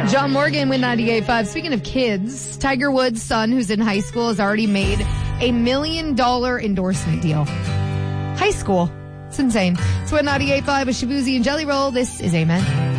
John Morgan with 98.5. Speaking of kids, Tiger Woods' son, who's in high school, has already made $1 million endorsement deal. High school. It's insane. So at 98.5 with Shabuzi and Jelly Roll, this is Amen.